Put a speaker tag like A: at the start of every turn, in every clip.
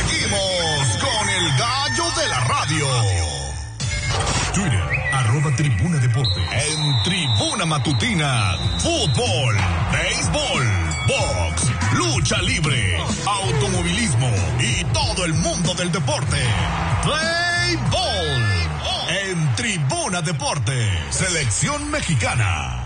A: Seguimos con el gallo de la radio. Twitter, @Tribuna Deportes. En Tribuna Matutina, fútbol, béisbol, box, lucha libre, automovilismo y todo el mundo del deporte. Play Ball. En Tribuna Deportes, selección mexicana.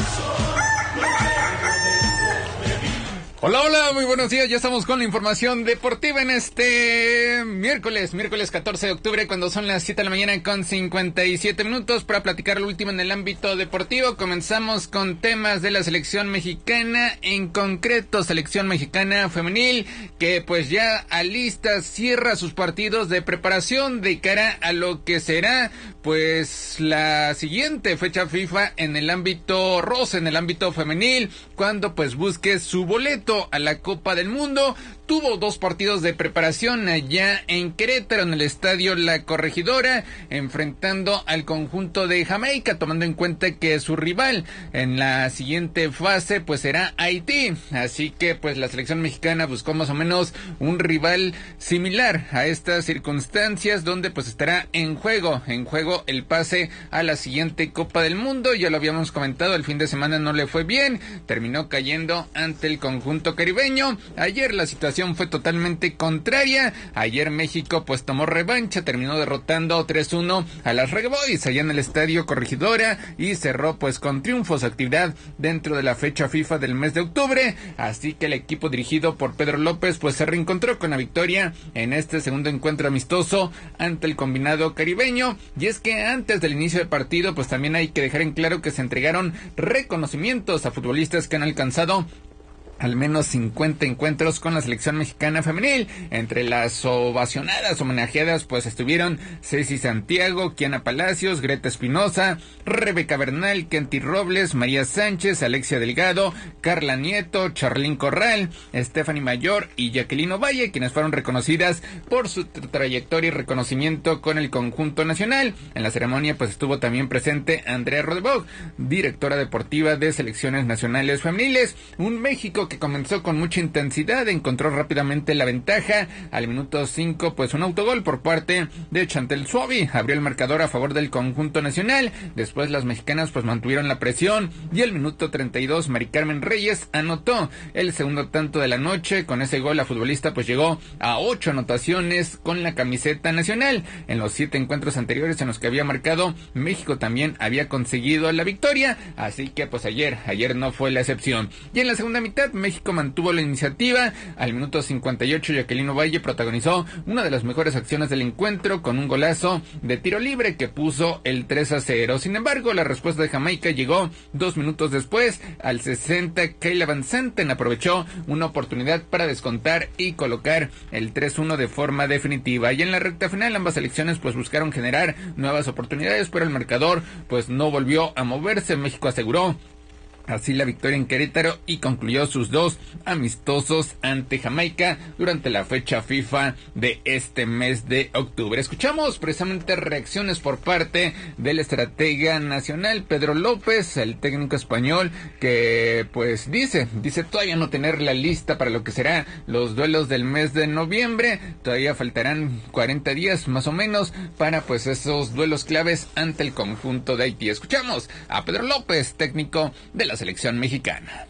B: Hola, hola, muy buenos días, ya estamos con la información deportiva en este miércoles 14 de octubre, cuando son las 7 de la mañana con 57 minutos, para platicar lo último en el ámbito deportivo. Comenzamos con temas de la selección mexicana, en concreto selección mexicana femenil, que pues ya alista, cierra sus partidos de preparación de cara a lo que será pues la siguiente fecha FIFA en el ámbito rosa, en el ámbito femenil, cuando pues busque su boleto a la Copa del Mundo. Tuvo 2 partidos de preparación allá en Querétaro, en el estadio La Corregidora, enfrentando al conjunto de Jamaica, tomando en cuenta que su rival en la siguiente fase pues será Haití. Así que pues la selección mexicana buscó más o menos un rival similar a estas circunstancias, donde pues estará en juego el pase a la siguiente Copa del Mundo. Ya lo habíamos comentado, el fin de semana no le fue bien, terminó cayendo ante el conjunto caribeño. Ayer la situación fue totalmente contraria. Ayer México pues tomó revancha, terminó derrotando 3-1 a las Reggae Boys allá en el estadio Corregidora, y cerró pues con triunfo su actividad dentro de la fecha FIFA del mes de octubre. Así que el equipo dirigido por Pedro López pues se reencontró con la victoria en este segundo encuentro amistoso ante el combinado caribeño. Y es que antes del inicio del partido pues también hay que dejar en claro que se entregaron reconocimientos a futbolistas que han alcanzado al menos 50 encuentros con la selección mexicana femenil. Entre las ovacionadas, homenajeadas, pues estuvieron Ceci Santiago, Kiana Palacios, Greta Espinosa, Rebeca Bernal, Kenty Robles, María Sánchez, Alexia Delgado, Carla Nieto, Charlín Corral, Stephanie Mayor y Jacqueline Ovalle, quienes fueron reconocidas por su trayectoria y reconocimiento con el conjunto nacional. En la ceremonia pues estuvo también presente Andrea Rodebog, directora deportiva de selecciones nacionales femeniles. Un México que comenzó con mucha intensidad, encontró rápidamente la ventaja. Al minuto 5 pues un autogol por parte de Chantel Suavi abrió el marcador a favor del conjunto nacional. Después las mexicanas pues mantuvieron la presión, y al minuto 32 Mari Carmen Reyes anotó el segundo tanto de la noche. Con ese gol la futbolista pues llegó a 8 anotaciones con la camiseta nacional. En los 7 encuentros anteriores en los que había marcado, México también había conseguido la victoria, así que pues ayer no fue la excepción. Y en la segunda mitad México mantuvo la iniciativa. Al minuto 58 Jacqueline Ovalle protagonizó una de las mejores acciones del encuentro con un golazo de tiro libre que puso el 3-0. Sin embargo, la respuesta de Jamaica llegó 2 minutos después. Al 60 Kayla Van Santen aprovechó una oportunidad para descontar y colocar el 3-1 de forma definitiva. Y en la recta final ambas selecciones pues buscaron generar nuevas oportunidades, pero el marcador pues no volvió a moverse. México aseguró así la victoria en Querétaro y concluyó sus 2 amistosos ante Jamaica durante la fecha FIFA de este mes de octubre. Escuchamos precisamente reacciones por parte del estratega nacional Pedro López, el técnico español, que pues dice todavía no tener la lista para lo que será los duelos del mes de noviembre. Todavía faltarán 40 días más o menos para pues esos duelos claves ante el conjunto de Haití. Escuchamos a Pedro López, técnico de la selección mexicana.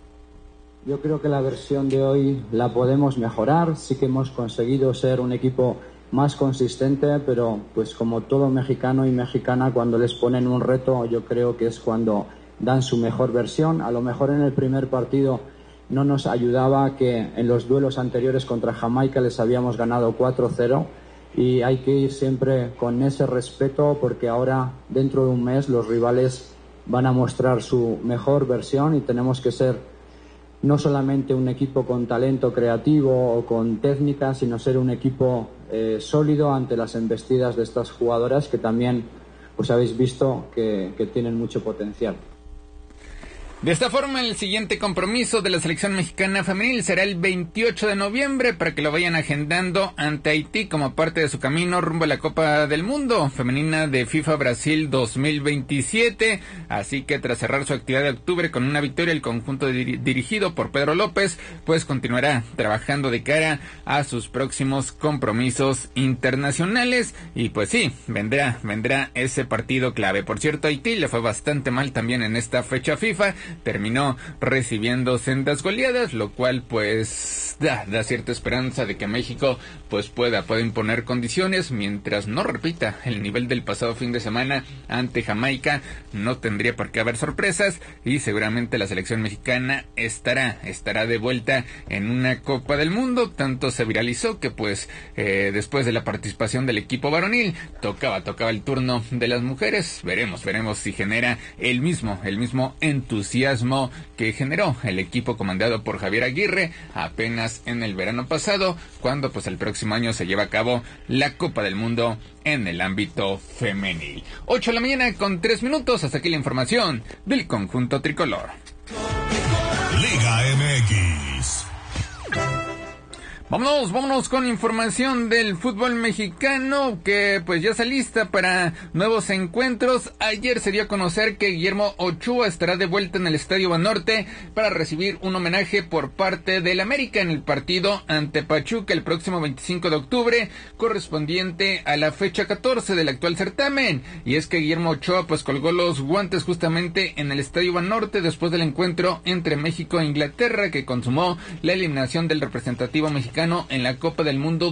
C: Yo creo que la versión de hoy la podemos mejorar. Sí que hemos conseguido ser un equipo más consistente, pero pues como todo mexicano y mexicana, cuando les ponen un reto, yo creo que es cuando dan su mejor versión. A lo mejor en el primer partido no nos ayudaba que en los duelos anteriores contra Jamaica les habíamos ganado 4-0, y hay que ir siempre con ese respeto, porque ahora dentro de un mes los rivales van a mostrar su mejor versión y tenemos que ser no solamente un equipo con talento creativo o con técnica, sino ser un equipo sólido ante las embestidas de estas jugadoras que también pues habéis visto que tienen mucho potencial.
B: De esta forma, el siguiente compromiso de la selección mexicana femenil será el 28 de noviembre para que lo vayan agendando ante Haití como parte de su camino rumbo a la Copa del Mundo femenina de FIFA Brasil 2027. Así que tras cerrar su actividad de octubre con una victoria, el conjunto dirigido por Pedro López pues continuará trabajando de cara a sus próximos compromisos internacionales y pues sí, vendrá ese partido clave. Por cierto, Haití le fue bastante mal también en esta fecha FIFA. Terminó recibiendo sendas goleadas, lo cual pues da cierta esperanza de que México pues pueda imponer condiciones mientras no repita el nivel del pasado fin de semana ante Jamaica. No tendría por qué haber sorpresas y seguramente la selección mexicana estará de vuelta en una Copa del Mundo. Tanto se viralizó que pues después de la participación del equipo varonil tocaba el turno de las mujeres. Veremos si genera el mismo entusiasmo que generó el equipo comandado por Javier Aguirre apenas en el verano pasado, cuando pues el próximo año se lleva a cabo la Copa del Mundo en el ámbito femenil. 8 de la mañana con 3 minutos, hasta aquí la información del conjunto tricolor.
A: Liga MX.
B: Vámonos con información del fútbol mexicano que pues ya está lista para nuevos encuentros. Ayer se dio a conocer que Guillermo Ochoa estará de vuelta en el Estadio Banorte para recibir un homenaje por parte del América en el partido ante Pachuca el próximo 25 de octubre, correspondiente a la fecha 14 del actual certamen. Y es que Guillermo Ochoa pues colgó los guantes justamente en el Estadio Banorte después del encuentro entre México e Inglaterra que consumó la eliminación del representativo mexicano en la Copa del Mundo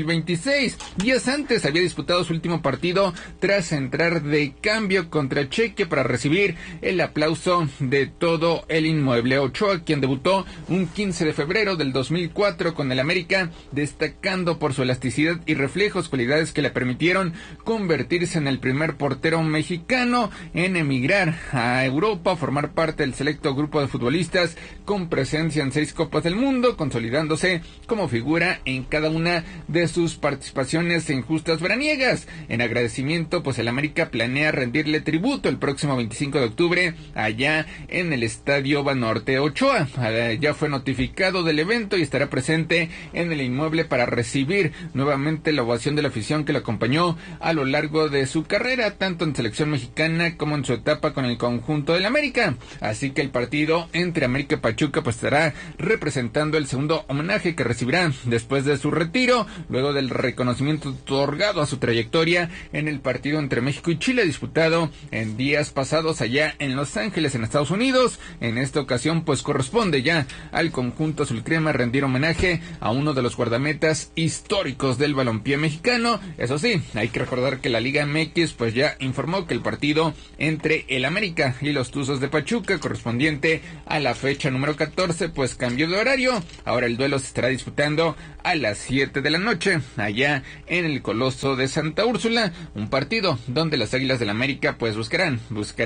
B: 2026. Días antes había disputado su último partido tras entrar de cambio contra Chequia para recibir el aplauso de todo el inmueble. Ochoa, quien debutó un 15 de febrero del 2004 con el América, destacando por su elasticidad y reflejos, cualidades que le permitieron convertirse en el primer portero mexicano en emigrar a Europa, formar parte del selecto grupo de futbolistas con presencia en 6 Copas del Mundo, consolidándose como figura en cada una de sus participaciones en justas veraniegas. En agradecimiento, pues el América planea rendirle tributo el próximo 25 de octubre allá en el Estadio Banorte. Ochoa ya fue notificado del evento y estará presente en el inmueble para recibir nuevamente la ovación de la afición que lo acompañó a lo largo de su carrera, tanto en selección mexicana como en su etapa con el conjunto del América. Así que el partido entre América y Pachuca pues estará representando el segundo homenaje que recibirá después de su retiro, luego del reconocimiento otorgado a su trayectoria en el partido entre México y Chile disputado en días pasados allá en Los Ángeles, en Estados Unidos. En esta ocasión pues corresponde ya al conjunto azulcrema rendir homenaje a uno de los guardametas históricos del balompié mexicano. Eso sí, hay que recordar que la Liga MX pues ya informó que el partido entre el América y los Tuzos de Pachuca, correspondiente a la fecha número 14, pues cambió de horario. Ahora el duelo se estará disputando a las 7 de la noche, allá en el Coloso de Santa Úrsula, un partido donde las Águilas del América pues buscarán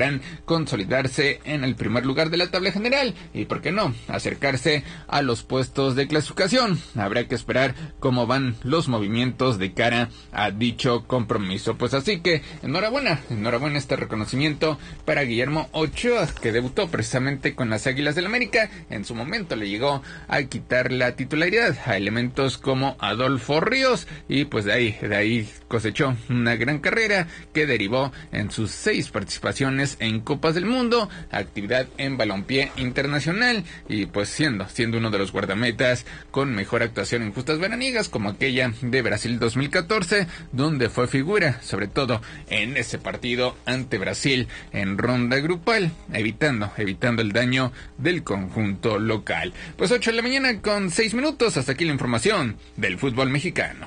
B: consolidarse en el primer lugar de la tabla general y, por qué no, acercarse a los puestos de clasificación. Habrá que esperar cómo van los movimientos de cara a dicho compromiso. Pues así que enhorabuena este reconocimiento para Guillermo Ochoa, que debutó precisamente con las Águilas del América. En su momento le llegó a quitar la titularidad a elementos como Adolfo Ríos y pues de ahí cosechó una gran carrera que derivó en sus 6 participaciones en Copas del Mundo, actividad en balompié internacional y pues siendo uno de los guardametas con mejor actuación en justas veraniegas, como aquella de Brasil 2014, donde fue figura sobre todo en ese partido ante Brasil en ronda grupal, evitando el daño del conjunto local. Pues 8 de la mañana con 6 minutos, hasta aquí la información del fútbol mexicano.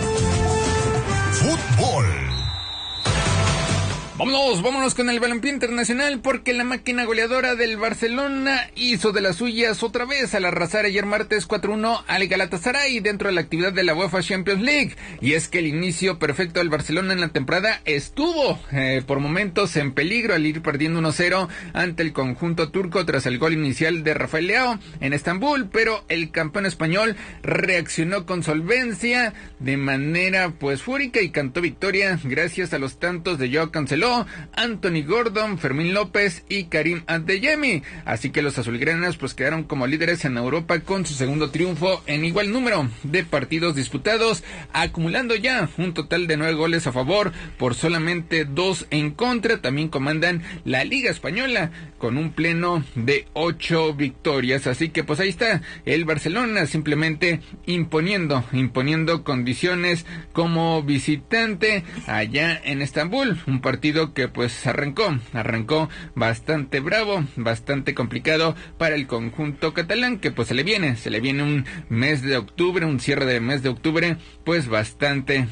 A: Fútbol.
B: Vámonos con el balompié internacional, porque la máquina goleadora del Barcelona hizo de las suyas otra vez al arrasar ayer martes 4-1 al Galatasaray dentro de la actividad de la UEFA Champions League. Y es que el inicio perfecto del Barcelona en la temporada estuvo por momentos en peligro al ir perdiendo 1-0 ante el conjunto turco tras el gol inicial de Rafael Leao en Estambul, pero el campeón español reaccionó con solvencia de manera pues fúrica y cantó victoria gracias a los tantos de Joao Cancelo Courtois, Anthony Gordon, Fermín López y Karim Adeyemi. Así que los azulgranas pues quedaron como líderes en Europa con su segundo triunfo en igual número de partidos disputados, acumulando ya un total de 9 goles a favor por solamente 2 en contra. También comandan la Liga Española con un pleno de 8 victorias. Así que pues ahí está el Barcelona simplemente imponiendo condiciones como visitante allá en Estambul. Un partido que pues arrancó bastante bravo, bastante complicado para el conjunto catalán, que pues se le viene un mes de octubre, un cierre de mes de octubre pues bastante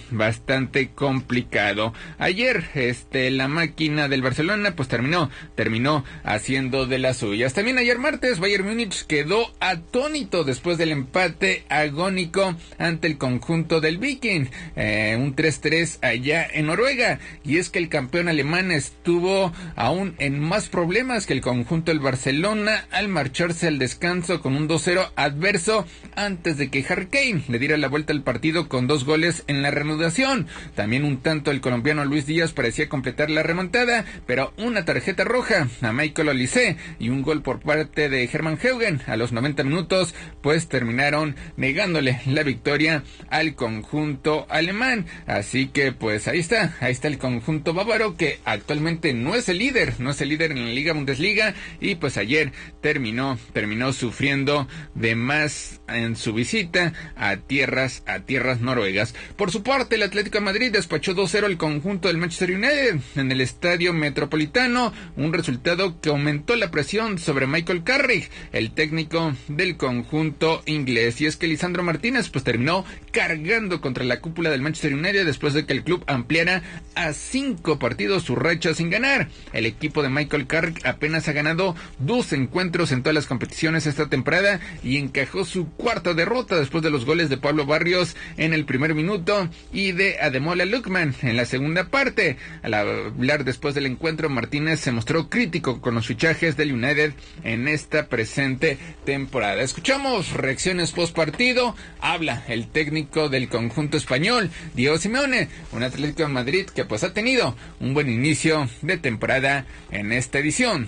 B: complicado. Ayer la máquina del Barcelona pues terminó haciendo de las suyas. También ayer martes Bayern Múnich quedó atónito después del empate agónico ante el conjunto del Viking, un 3-3 allá en Noruega, y es que el campeón alemán estuvo aún en más problemas que el conjunto del Barcelona al marcharse al descanso con un 2-0 adverso antes de que Harry Kane le diera la vuelta al partido con 2 goles en la reanudación. También un tanto el colombiano Luis Díaz parecía completar la remontada, pero una tarjeta roja a Michael Olise y un gol por parte de Hermann Heugen a los 90 minutos pues terminaron negándole la victoria al conjunto alemán. Así que pues ahí está el conjunto bávaro, que actualmente no es el líder en la Liga Bundesliga, y pues ayer terminó sufriendo de más en su visita a tierras noruegas. Por su parte, el Atlético de Madrid despachó 2-0 al conjunto del Manchester United en el Estadio Metropolitano, un resultado que aumentó la presión sobre Michael Carrick, el técnico del conjunto inglés. Y es que Lisandro Martínez pues terminó cargando contra la cúpula del Manchester United después de que el club ampliara a 5 partidos su racha sin ganar. El equipo de Michael Carrick apenas ha ganado 2 encuentros en todas las competiciones esta temporada y encajó su 4ª derrota después de los goles de Pablo Barrios en el primer minuto y de Ademola Lookman en la segunda parte. Al hablar después del encuentro, Martínez se mostró crítico con los fichajes del United en esta presente temporada. Escuchamos reacciones post partido. Habla el técnico del conjunto español, Diego Simeone, un Atlético de Madrid que pues ha tenido un buen inicio de temporada en esta edición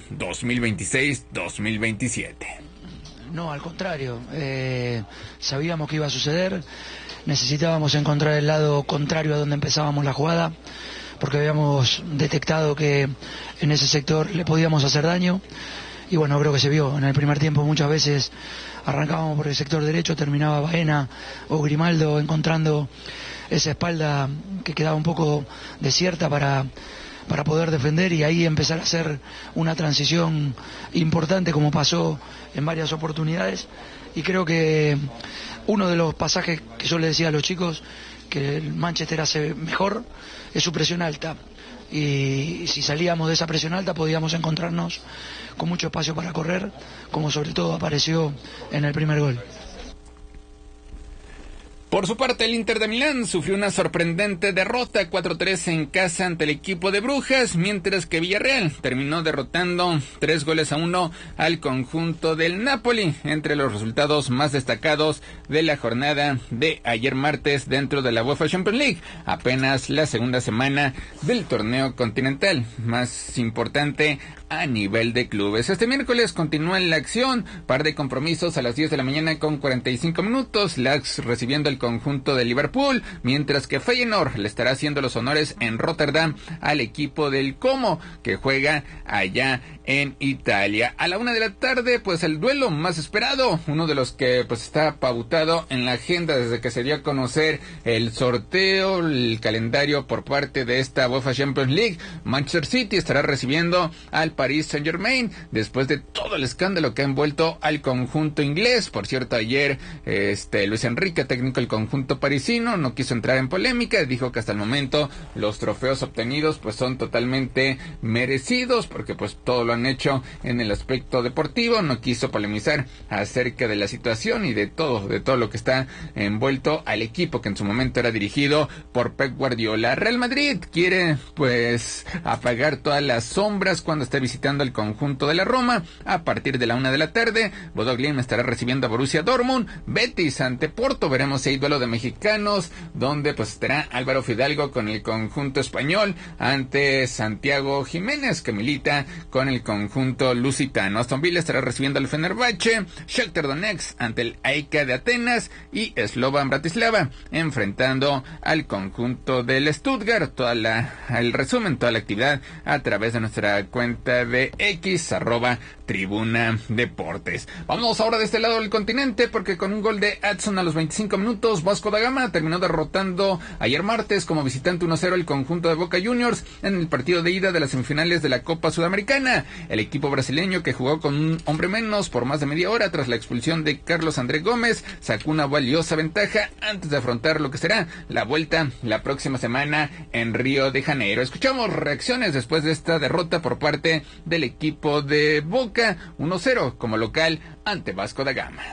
B: 2026-2027.
D: No, al contrario, sabíamos que iba a suceder, necesitábamos encontrar el lado contrario a donde empezábamos la jugada, porque habíamos detectado que en ese sector le podíamos hacer daño, y bueno, creo que se vio. En el primer tiempo muchas veces arrancábamos por el sector derecho, terminaba Baena o Grimaldo encontrando esa espalda que quedaba un poco desierta para poder defender, y ahí empezar a hacer una transición importante como pasó en varias oportunidades. Y creo que uno de los pasajes que yo le decía a los chicos que el Manchester hace mejor es su presión alta, y si salíamos de esa presión alta podíamos encontrarnos con mucho espacio para correr, como sobre todo apareció en el primer gol.
B: Por su parte, el Inter de Milán sufrió una sorprendente derrota 4-3 en casa ante el equipo de Brujas, mientras que Villarreal terminó derrotando 3-1 al conjunto del Napoli, entre los resultados más destacados de la jornada de ayer martes dentro de la UEFA Champions League, apenas la segunda semana del torneo continental más importante a nivel de clubes. Este miércoles continúa la acción, par de compromisos a las 10 de la mañana con 45 minutos, Lax recibiendo el conjunto de Liverpool, mientras que Feyenoord le estará haciendo los honores en Rotterdam al equipo del Como, que juega allá en Italia. A la 1 de la tarde, pues el duelo más esperado, uno de los que pues está pautado en la agenda desde que se dio a conocer el sorteo, el calendario por parte de esta UEFA Champions League. Manchester City estará recibiendo al Paris Saint-Germain después de todo el escándalo que ha envuelto al conjunto inglés. Por cierto, ayer Luis Enrique, técnico del conjunto parisino, no quiso entrar en polémica, dijo que hasta el momento los trofeos obtenidos pues son totalmente merecidos, porque pues todo lo han hecho en el aspecto deportivo. No quiso polemizar acerca de la situación y de todo lo que está envuelto al equipo que en su momento era dirigido por Pep Guardiola. Real Madrid quiere pues apagar todas las sombras cuando esté visitando el conjunto de la Roma. A partir de la 1 de la tarde, Bodo Glimt estará recibiendo a Borussia Dortmund, Betis ante Porto. Veremos si hay duelo de mexicanos, donde pues estará Álvaro Fidalgo con el conjunto español ante Santiago Jiménez, que milita con el conjunto lusitano. Aston Villa estará recibiendo al Fenerbahce, Shakhtar Donetsk ante el AEK de Atenas y Slovan Bratislava enfrentando al conjunto del Stuttgart. El resumen, toda la actividad a través de nuestra cuenta de X, @Tribuna Deportes. Vamos ahora de este lado del continente, porque con un gol de Adson a los 25 minutos, Vasco da Gama terminó derrotando ayer martes como visitante 1-0 el conjunto de Boca Juniors en el partido de ida de las semifinales de la Copa Sudamericana. El equipo brasileño, que jugó con un hombre menos por más de media hora tras la expulsión de Carlos André Gómez, sacó una valiosa ventaja antes de afrontar lo que será la vuelta la próxima semana en Río de Janeiro. Escuchamos reacciones después de esta derrota por parte del equipo de Boca, 1-0 como local ante Vasco da Gama.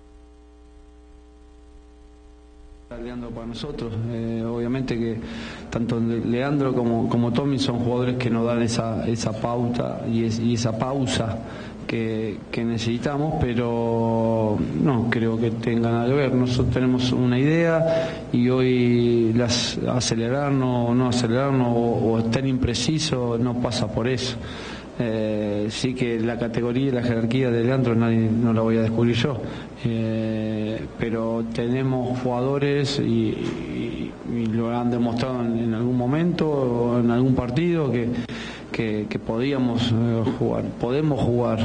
E: Leandro para nosotros, obviamente que tanto Leandro como Tommy son jugadores que nos dan esa pauta y esa pausa que necesitamos, pero no creo que tenga nada que ver. Nosotros tenemos una idea y hoy acelerarnos o estar impreciso no pasa por eso. Sí que la categoría y la jerarquía de Leandro no la voy a descubrir yo, pero tenemos jugadores y lo han demostrado en algún momento o en algún partido que podemos jugar.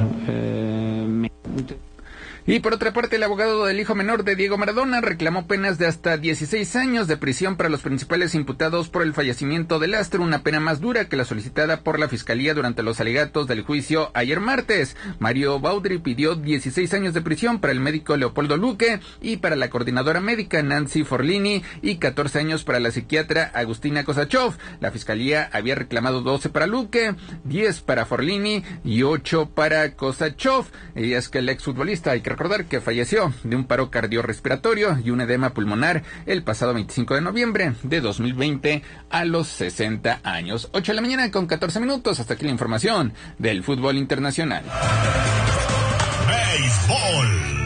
B: Y por otra parte, el abogado del hijo menor de Diego Maradona reclamó penas de hasta 16 años de prisión para los principales imputados por el fallecimiento del astro, una pena más dura que la solicitada por la Fiscalía durante los alegatos del juicio ayer martes. Mario Baudry pidió 16 años de prisión para el médico Leopoldo Luque y para la coordinadora médica Nancy Forlini y 14 años para la psiquiatra Agustina Kosachov. La Fiscalía había reclamado 12 para Luque, 10 para Forlini y 8 para Kosachov. Y es que el exfutbolista, hay que recordar que falleció de un paro cardiorrespiratorio y un edema pulmonar el pasado 25 de noviembre de 2020 a los 60 años. 8 de la mañana con 14 minutos. Hasta aquí la información del fútbol internacional.
A: Béisbol.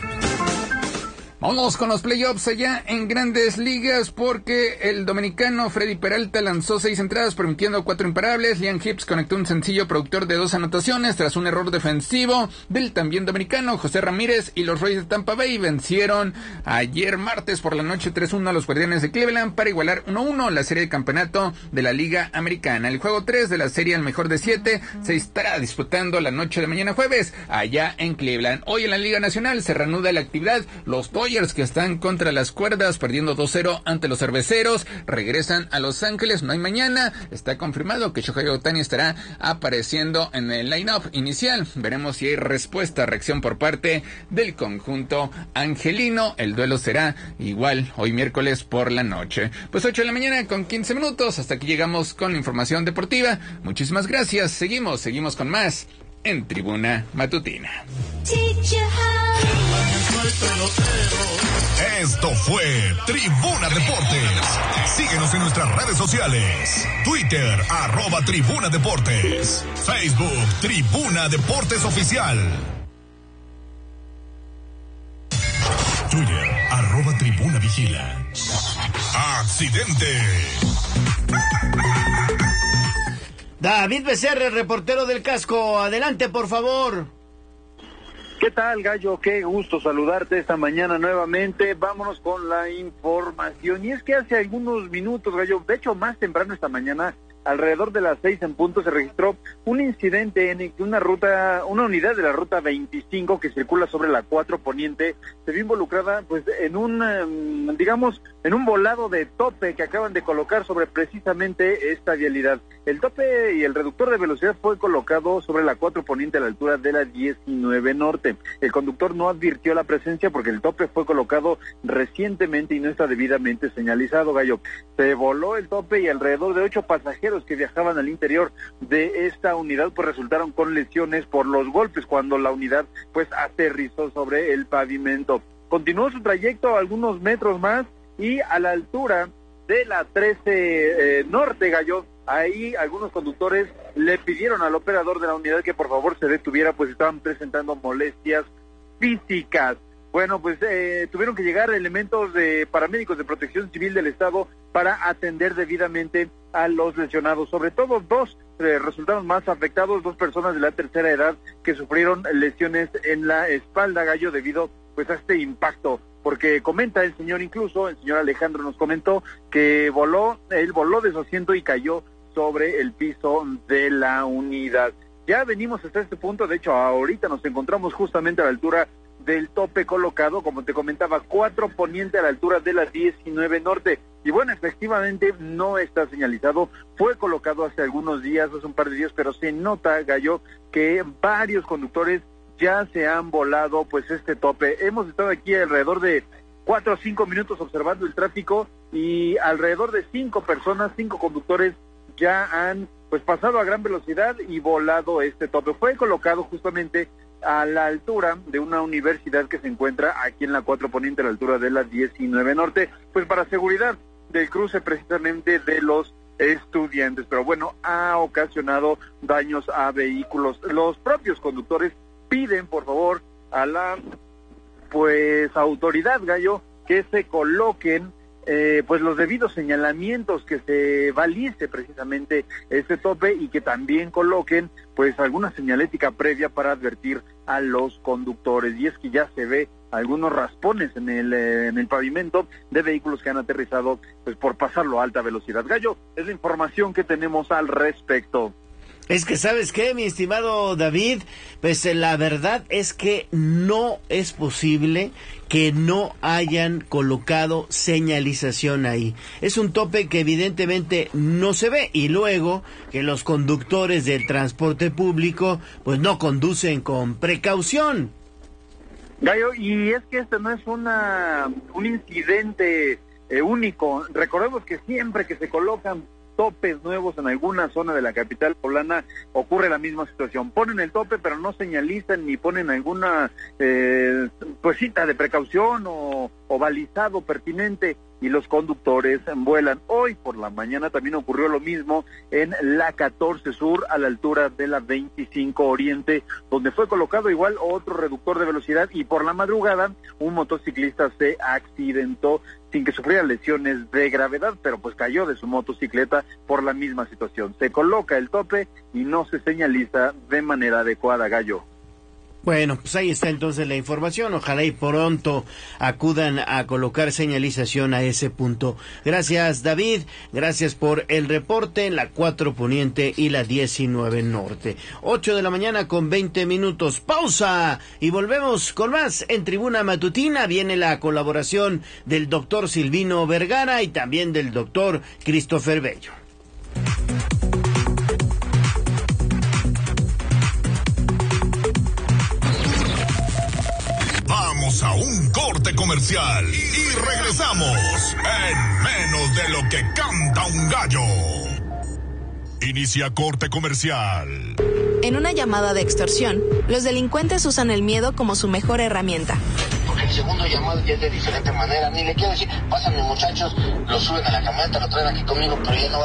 B: Vamos con los playoffs allá en Grandes Ligas, porque el dominicano Freddy Peralta lanzó 6 entradas permitiendo 4 imparables. Liam Hibbs conectó un sencillo productor de 2 anotaciones tras un error defensivo del también dominicano José Ramírez, y los Rays de Tampa Bay vencieron ayer martes por la noche 3-1 a los Guardianes de Cleveland para igualar 1-1 la serie de campeonato de la Liga Americana. El juego 3 de la serie al mejor de 7 se estará disputando la noche de mañana jueves allá en Cleveland. Hoy en la Liga Nacional se reanuda la actividad. Los Dodgers, que están contra las cuerdas perdiendo 2-0 ante los Cerveceros, regresan a Los Ángeles. No hay mañana. Está confirmado que Shohei Ohtani estará apareciendo en el line-up inicial. Veremos si hay reacción por parte del conjunto angelino. El duelo será igual hoy miércoles por la noche. Pues 8 de la mañana con 15 minutos. Hasta aquí llegamos con la información deportiva. Muchísimas gracias. Seguimos con más en Tribuna Matutina.
A: Esto fue Tribuna Deportes. Síguenos en nuestras redes sociales. Twitter, @Tribuna Deportes. Facebook, Tribuna Deportes Oficial. Twitter, @Tribuna Vigila. ¡Accidente!
F: David Becerra, reportero del Casco. Adelante, por favor.
G: ¿Qué tal, Gallo? Qué gusto saludarte esta mañana nuevamente. Vámonos con la información. Y es que hace algunos minutos, Gallo, de hecho más temprano esta mañana, alrededor de las 6 en punto, se registró un incidente en el que una unidad de la ruta 25 que circula sobre la 4 Poniente se vio involucrada pues en un volado de tope que acaban de colocar sobre precisamente esta vialidad. El tope y el reductor de velocidad fue colocado sobre la 4 Poniente a la altura de la 19 Norte. El conductor no advirtió la presencia porque el tope fue colocado recientemente y no está debidamente señalizado, Gallo. Se voló el tope y alrededor de 8 pasajeros que viajaban al interior de esta unidad pues resultaron con lesiones por los golpes cuando la unidad pues aterrizó sobre el pavimento. Continuó su trayecto algunos metros más y a la altura de la 13 Norte, Gallo, ahí algunos conductores le pidieron al operador de la unidad que por favor se detuviera, pues estaban presentando molestias físicas. bueno, pues tuvieron que llegar elementos de paramédicos de Protección Civil del Estado para atender debidamente a los lesionados. Sobre todo dos resultaron más afectados, 2 personas de la tercera edad que sufrieron lesiones en la espalda, Gallo, debido pues a este impacto. Porque comenta el señor Alejandro nos comentó que él voló de su asiento y cayó sobre el piso de la unidad. Ya venimos hasta este punto, de hecho ahorita nos encontramos justamente a la altura del tope colocado, como te comentaba, 4 poniente a la altura de la 19 norte, y bueno, efectivamente no está señalizado, fue colocado hace algunos días, hace un par de días, pero se nota, Gallo, que varios conductores ya se han volado pues este tope. Hemos estado aquí alrededor de 4 o 5 minutos observando el tráfico, y alrededor de 5 conductores ya han pues pasado a gran velocidad y volado este tope. Fue colocado justamente a la altura de una universidad que se encuentra aquí en la 4 Poniente, a la altura de la 19 Norte, pues para seguridad del cruce precisamente de los estudiantes. Pero bueno, ha ocasionado daños a vehículos. Los propios conductores piden, por favor, a la pues autoridad, Gallo, que se coloquen pues los debidos señalamientos, que se balice precisamente este tope y que también coloquen pues alguna señalética previa para advertir a los conductores. Y es que ya se ve algunos raspones en el pavimento de vehículos que han aterrizado pues por pasarlo a alta velocidad. Gallo, es la información que tenemos al respecto.
F: Es que, ¿sabes qué, mi estimado David? Pues la verdad es que no es posible que no hayan colocado señalización ahí. Es un tope que evidentemente no se ve, y luego que los conductores del transporte público pues no conducen con precaución.
G: Gallo, y es que este no es un incidente único. Recordemos que siempre que se colocan topes nuevos en alguna zona de la capital poblana ocurre la misma situación. Ponen el tope pero no señalizan ni ponen alguna pues cita de precaución o balizado pertinente, y los conductores vuelan. Hoy por la mañana también ocurrió lo mismo en la 14 Sur, a la altura de la 25 Oriente, donde fue colocado igual otro reductor de velocidad, y por la madrugada un motociclista se accidentó sin que sufriera lesiones de gravedad, pero pues cayó de su motocicleta por la misma situación. Se coloca el tope y no se señaliza de manera adecuada, Gallo.
F: Bueno, pues ahí está entonces la información. Ojalá y pronto acudan a colocar señalización a ese punto. Gracias, David. Gracias por el reporte en la 4 Poniente y la 19 Norte. 8 de la mañana con 20 minutos. Pausa y volvemos con más en Tribuna Matutina. Viene la colaboración del doctor Silvino Vergara y también del doctor Christopher Bello.
A: Vamos a un corte comercial y regresamos en menos de lo que canta un gallo. Inicia corte comercial.
H: En una llamada de extorsión, los delincuentes usan el miedo como su mejor herramienta.
I: Porque el segundo llamado ya es de diferente manera. Ni le quiero decir, pásame muchachos, lo suben a la camioneta, lo traen aquí conmigo, pero ya no va.